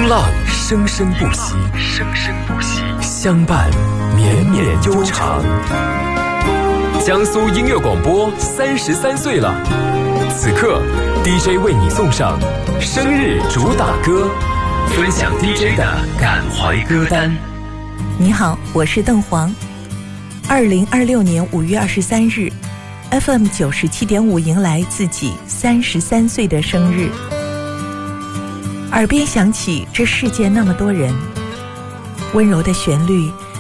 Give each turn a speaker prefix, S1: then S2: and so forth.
S1: 风浪生生不息，相伴绵绵悠长。江苏音乐广播33岁了，此刻 DJ 为你送上生日主打歌，分享 DJ 的感怀歌单。
S2: 你好，我是邓黄。2026年5月23日 FM 97.5迎来自己33岁的生日。耳边响起这世界那么多人，温柔的旋律